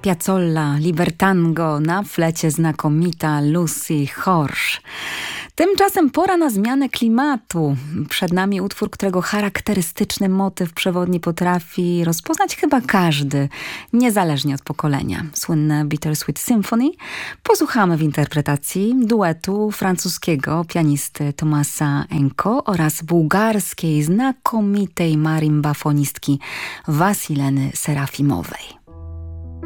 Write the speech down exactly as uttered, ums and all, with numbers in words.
Piazzolla, Libertango, na flecie znakomita Lucy Horsch. Tymczasem pora na zmianę klimatu. Przed nami utwór, którego charakterystyczny motyw przewodni potrafi rozpoznać chyba każdy, niezależnie od pokolenia. Słynne Bittersweet Symphony posłuchamy w interpretacji duetu francuskiego pianisty Tomasa Enko oraz bułgarskiej znakomitej marimbafonistki Wasileny Serafimowej.